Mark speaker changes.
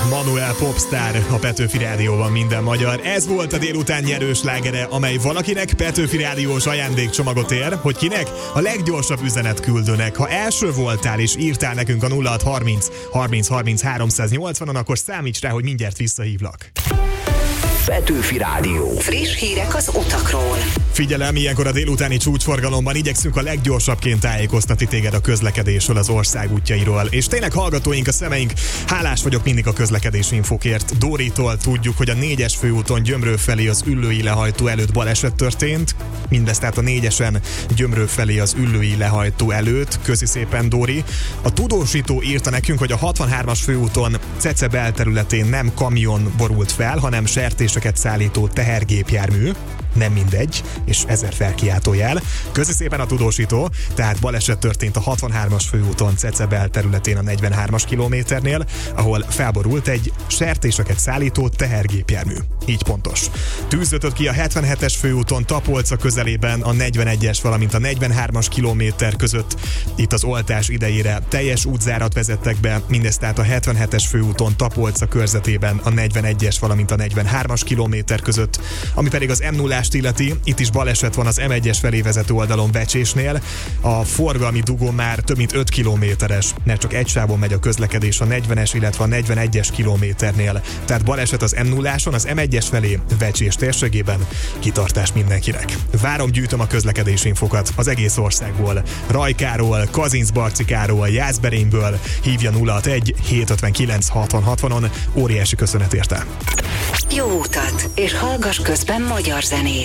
Speaker 1: Manuel Popstar a Petőfi Rádióban minden magyar. Ez volt a délután nyerős slágere, amely valakinek Petőfi Rádiós ajándékcsomagot ér, hogy kinek? A leggyorsabb üzenetküldőnek. Ha első voltál és írtál nekünk a 0630 30 30 380-on, akkor számíts rá, hogy mindjárt visszahívlak.
Speaker 2: Petőfi Rádió. Friss hírek az utakról.
Speaker 1: Figyelem, ilyenkor a délutáni csúcsforgalomban igyekszünk a leggyorsabbként tájékoztatni téged a közlekedésről, az ország útjairól. És tényleg hallgatóink, a szemeink, hálás vagyok mindig a közlekedési infokért. Dóritól tudjuk, hogy a 4-es főúton Gyömrő felé az Üllői lehajtó előtt baleset történt. Mindez tehát a 4-esen Gyömrő felé az Üllői lehajtó előtt. Köszi szépen, Dóri. A tudósító írta nekünk, hogy a 63-as főúton Cece belterületén nem kamion borult fel, hanem sertéseket szállító tehergépjármű. Nem mindegy, és 1000 felkiáltójel. Köszi szépen a tudósító, tehát baleset történt a 63-as főúton Cece belterületén a 43-as kilométernél, ahol felborult egy sertéseket szállító tehergépjármű. Így pontos. Tűz ötött ki a 77-es főúton Tapolca közelében a 41-es, valamint a 43-as kilométer között. Itt az oltás idejére teljes útzárat vezettek be, mindezt tehát a 77-es főúton Tapolca körzetében a 41-es, valamint a 43-as kilométer között, ami pedig az M0-ás illeti, itt is baleset van az M1-es felé vezető oldalon Becsésnél. A forgalmi dugó már több mint 5 kilométeres, mert csak egy sávon megy a közlekedés a 40-es, illetve a 41-es kilométernél. Tehát baleset az M0-áson, az M1-es felé Becsés térségében. Kitartás mindenkinek. Várom, gyűjtöm a közlekedési infokat az egész országból. Rajkáról, Kazincbarcikáról, Jászberényből. Hívja 061 759 60 60-on. Óriási köszönet érte.
Speaker 2: Jó utat, és hallgass közben magyar zenét.